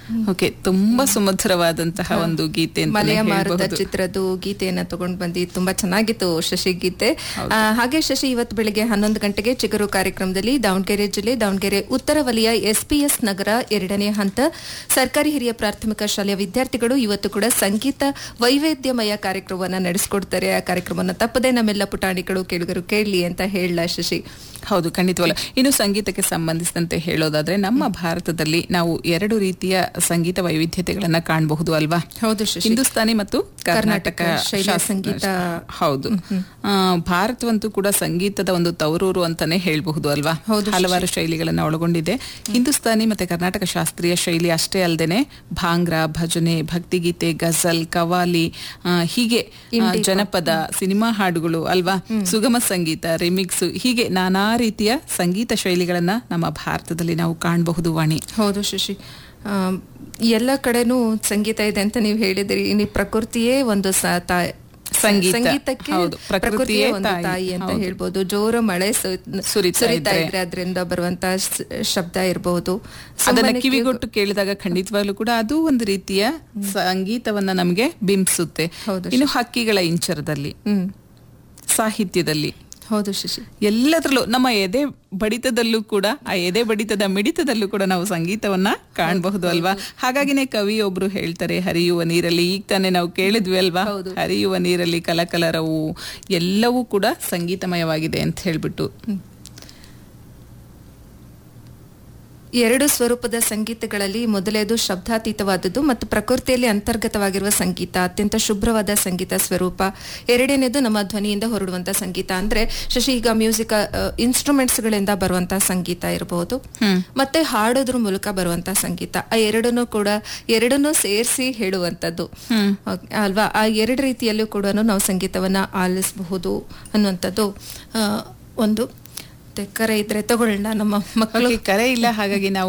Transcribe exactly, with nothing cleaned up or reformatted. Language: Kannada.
ಓಕೆ, ತುಂಬಾ ಸುಮಧುರವಾದಂತಹ ಒಂದು ಗೀತೆ ಅಂತ ಮಲೆಯ ಮಾರುತ ಹೇಳ್ಬಹುದು. ಚಿತ್ರದ ಗೀತೆಯನ್ನ ತಗೊಂಡ್ ಬಂದಿ ತುಂಬಾ ಚೆನ್ನಾಗಿತ್ತು ಶಶಿ ಗೀತೆ. ಆ, ಹಾಗೆ ಶಶಿ, ಇವತ್ತು ಬೆಳಿಗ್ಗೆ ಹನ್ನೊಂದು ಗಂಟೆಗೆ ಚಿಗುರು ಕಾರ್ಯಕ್ರಮದಲ್ಲಿ ದಾವಣಗೆರೆ ಜಿಲ್ಲೆ ದಾವಣಗೆರೆ ಉತ್ತರ ವಲಯ ಎಸ್ಪಿಎಸ್ ನಗರ ಎರಡನೇ ಹಂತ ಸರ್ಕಾರಿ ಹಿರಿಯ ಪ್ರಾಥಮಿಕ ಶಾಲೆಯ ವಿದ್ಯಾರ್ಥಿಗಳು ಇವತ್ತು ಕೂಡ ಸಂಗೀತ ವೈವಿಧ್ಯಮಯ ಕಾರ್ಯಕ್ರಮವನ್ನ ನಡೆಸಿಕೊಡ್ತಾರೆ. ಆ ಕಾರ್ಯಕ್ರಮವನ್ನು ತಪ್ಪದೆ ನಮ್ಮೆಲ್ಲ ಪುಟಾಣಿಗಳು ಕೇಳುಗರು ಕೇಳಲಿ ಅಂತ ಹೇಳಲ ಶಶಿ. ಹೌದು, ಖಂಡಿತವಲ್ಲ. ಇನ್ನು ಸಂಗೀತಕ್ಕೆ ಸಂಬಂಧಿಸಿದಂತೆ ಹೇಳೋದಾದ್ರೆ ನಮ್ಮ ಭಾರತದಲ್ಲಿ ನಾವು ಎರಡು ರೀತಿಯ ಸಂಗೀತ ವೈವಿಧ್ಯತೆಗಳನ್ನ ಕಾಣಬಹುದು ಅಲ್ವಾ? ಹೌದು ಶಶಿ. ಹಿಂದೂಸ್ತಾನಿ ಮತ್ತು ಕರ್ನಾಟಕ ಶೈಲಿಯ ಸಂಗೀತ. ಹೌದು, ಭಾರತವಂತೂ ಕೂಡ ಸಂಗೀತದ ಒಂದು ತವರೂರು ಅಂತಾನೆ ಹೇಳಬಹುದು ಅಲ್ವಾ? ಹಲವಾರು ಶೈಲಿಗಳನ್ನ ಒಳಗೊಂಡಿದೆ. ಹಿಂದೂಸ್ತಾನಿ ಮತ್ತೆ ಕರ್ನಾಟಕ ಶಾಸ್ತ್ರೀಯ ಶೈಲಿ ಅಷ್ಟೇ ಅಲ್ಲದೇನೆ ಭಾಂಗ್ರಾ, ಭಜನೆ, ಭಕ್ತಿಗೀತೆ, ಗಜಲ್, ಕವಾಲಿ, ಹೀಗೆ ಜನಪದ, ಸಿನಿಮಾ ಹಾಡುಗಳು ಅಲ್ವಾ, ಸುಗಮ ಸಂಗೀತ, ರಿಮಿಕ್ಸ್, ಹೀಗೆ ನಾನಾ ರೀತಿಯ ಸಂಗೀತ ಶೈಲಿಗಳನ್ನ ನಮ್ಮ ಭಾರತದಲ್ಲಿ ನಾವು ಕಾಣಬಹುದು. ವಾಣಿ, ಹೌದು ಶಶಿ. ಎಲ್ಲ ಕಡೆನೂ ಸಂಗೀತ ಇದೆ ಅಂತ ನೀವು ಹೇಳಿದ್ರಿ. ಇನ್ನು ಪ್ರಕೃತಿಯೇ ಒಂದು ಸಂಗೀತಕ್ಕೆ ಪ್ರಕೃತಿಯೇ ಒಂದು ತಾಯಿ ಅಂತ ಹೇಳ್ಬೋದು. ಜೋರು ಮಳೆ ಸುರಿತಾ ಇದ್ರೆ ಅದರಿಂದ ಬರುವಂತ ಶಬ್ದ ಇರಬಹುದು, ಅದನ್ನ ಕಿವಿಗೊಟ್ಟು ಕೇಳಿದಾಗ ಖಂಡಿತವಾಗ್ಲೂ ಕೂಡ ಅದು ಒಂದು ರೀತಿಯ ಸಂಗೀತವನ್ನ ನಮ್ಗೆ ಬಿಂಬಿಸುತ್ತೆ. ಇನ್ನು ಹಕ್ಕಿಗಳ ಇಂಚರದಲ್ಲಿ, ಸಾಹಿತ್ಯದಲ್ಲಿ, ಹೌದು ಶಶಿ, ಎಲ್ಲದರಲ್ಲೂ ನಮ್ಮ ಎದೆ ಬಡಿತದಲ್ಲೂ ಕೂಡ, ಆ ಎದೆ ಬಡಿತದ ಮಿಡಿತದಲ್ಲೂ ಕೂಡ ನಾವು ಸಂಗೀತವನ್ನ ಕಾಣಬಹುದು ಅಲ್ವಾ? ಹಾಗಾಗಿನೇ ಕವಿ ಒಬ್ರು ಹೇಳ್ತಾರೆ, ಹರಿಯುವ ನೀರಲ್ಲಿ, ಈಗ ತಾನೇ ನಾವು ಕೇಳಿದ್ವಿ ಅಲ್ವಾ, ಹರಿಯುವ ನೀರಲ್ಲಿ ಕಲಕಲರವು ಎಲ್ಲವೂ ಕೂಡ ಸಂಗೀತಮಯವಾಗಿದೆ ಅಂತ ಹೇಳ್ಬಿಟ್ಟು. ಎರಡು ಸ್ವರೂಪದ ಸಂಗೀತಗಳಲ್ಲಿ ಮೊದಲೇದು ಶಬ್ದಾತೀತವಾದದ್ದು ಮತ್ತು ಪ್ರಕೃತಿಯಲ್ಲಿ ಅಂತರ್ಗತವಾಗಿರುವ ಸಂಗೀತ, ಅತ್ಯಂತ ಶುಭ್ರವಾದ ಸಂಗೀತ ಸ್ವರೂಪ. ಎರಡನೇದು ನಮ್ಮ ಧ್ವನಿಯಿಂದ ಹೊರಡುವಂತ ಸಂಗೀತ. ಅಂದ್ರೆ ಶಶಿ, ಈಗ ಮ್ಯೂಸಿಕ್ ಇನ್ಸ್ಟ್ರೂಮೆಂಟ್ಸ್ ಗಳಿಂದ ಬರುವಂತಹ ಸಂಗೀತ ಇರಬಹುದು, ಮತ್ತೆ ಹಾಡೋದ್ರ ಮೂಲಕ ಬರುವಂತಹ ಸಂಗೀತ. ಆ ಎರಡನ್ನೂ ಕೂಡ ಎರಡನ್ನೂ ಸೇರಿಸಿ ಹೇಳುವಂತದ್ದು ಅಲ್ವಾ? ಆ ಎರಡು ರೀತಿಯಲ್ಲೂ ಕೂಡ ನಾವು ಸಂಗೀತವನ್ನ ಆಲಿಸಬಹುದು ಅನ್ನುವಂಥದ್ದು ಒಂದು. ಕರೆ ಇದ್ರೆ ತಗೊಳ್ಳೋಣ. ನಮ್ಮ ಮಕ್ಕಳು ಕರೆ ಇಲ್ಲ, ಹಾಗಾಗಿ ನಾವು